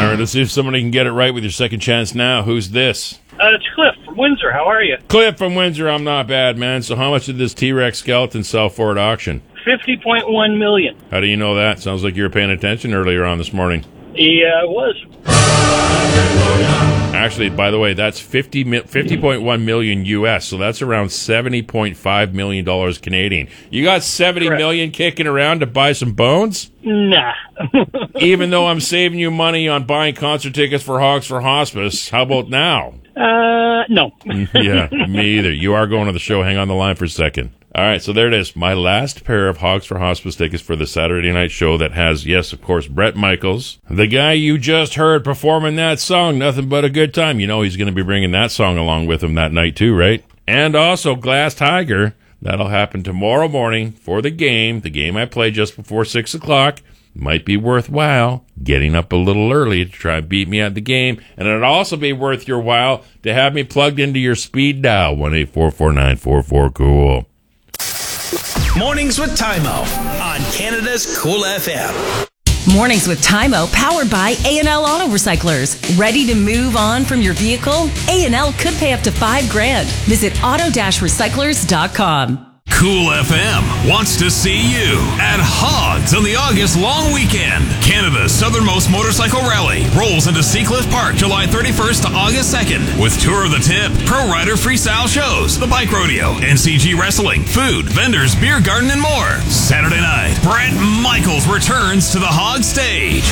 All right, let's see if somebody can get it right with your second chance now. Who's this? It's Cliff from Windsor. How are you? Cliff from Windsor. I'm not bad, man. So how much did this T-Rex skeleton sell for at auction? $50.1 million. How do you know that? Sounds like you were paying attention earlier on this morning. Yeah, it was. Actually, by the way, that's 50.1 million US, so that's around $70.5 million Canadian. You got $70 million kicking around to buy some bones? Nah. Even though I'm saving you money on buying concert tickets for Hogs for Hospice, how about now? No. Yeah, me either. You are going to the show. Hang on the line for a second. All right, so there it is. My last pair of Hogs for Hospice tickets for the Saturday night show that has, yes, of course, Bret Michaels. The guy you just heard performing that song, Nothing But a Good Time. You know he's going to be bringing that song along with him that night too, right? And also Glass Tiger. That'll happen tomorrow morning for the game I play just before 6 o'clock. Might be worthwhile getting up a little early to try and beat me at the game. And it'd also be worth your while to have me plugged into your speed dial, 1-844-944-COOL. Mornings with Tymo on Canada's Cool FM. Mornings with Tymo, powered by A&L Auto Recyclers. Ready to move on from your vehicle? A&L could pay up to $5,000. Visit auto-recyclers.com. Cool FM wants to see you at Hogs on the August long weekend. Canada's southernmost motorcycle rally rolls into Seacliff Park July 31st to August 2nd with Tour of the Tip, Pro Rider freestyle shows, the bike rodeo, NCG wrestling, food, vendors, beer garden, and more. Saturday night, Bret Michaels returns to the Hog stage.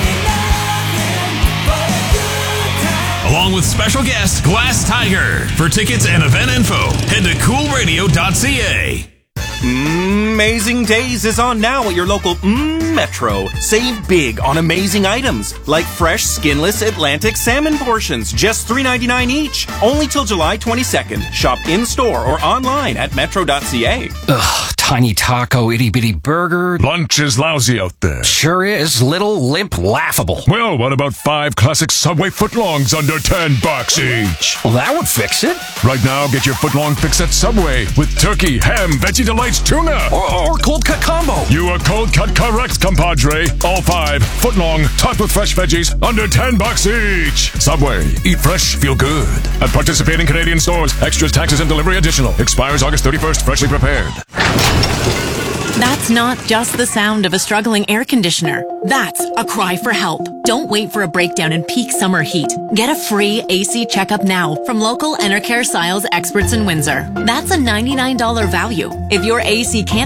Along with special guest Glass Tiger. For tickets and event info, head to coolradio.ca. Amazing Days is on now at your local Metro. Save big on amazing items like fresh, skinless Atlantic salmon portions, just $3.99 each. Only till July 22nd. Shop in-store or online at metro.ca. Ugh, tiny taco, itty-bitty burger. Lunch is lousy out there. Sure is. Little, limp, laughable. Well, what about 5 classic Subway footlongs under $10 each? Well, that would fix it. Right now, get your footlong fix at Subway with turkey, ham, veggie delights, tuna. Or cold cut combo. You are cold cut correct, compadre. All 5 footlong, topped with fresh veggies, under $10 each. Subway. Eat fresh, feel good. At participating Canadian stores. Extras, taxes, and delivery additional. Expires August 31st. Freshly prepared. That's not just the sound of a struggling air conditioner. That's a cry for help. Don't wait for a breakdown in peak summer heat. Get a free AC checkup now from local Enercare Siles experts in Windsor. That's a $99 value. If your AC can't